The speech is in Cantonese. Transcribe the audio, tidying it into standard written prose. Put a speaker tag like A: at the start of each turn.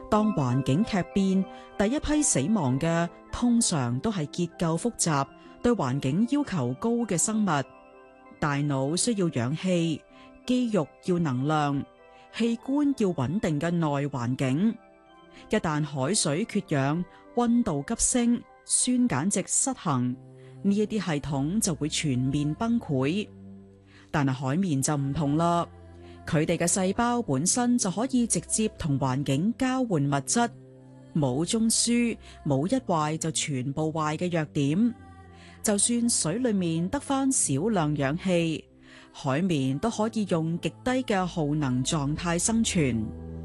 A: 當環境劇變，第一批死亡嘅通常都係結構複雜、對環境要求高嘅生物。大腦需要氧氣，肌肉要能量，器官要穩定嘅內環境。一旦海水缺氧、溫度急升、酸鹼值失衡，呢一啲系統就會全面崩潰。但係海綿就唔同啦，佢哋嘅細胞本身就可以直接同環境交換物質，冇中樞，冇一壞就全部壞嘅弱點。就算水裏面得返少量氧氣，海綿都可以用極低嘅耗能狀態生存。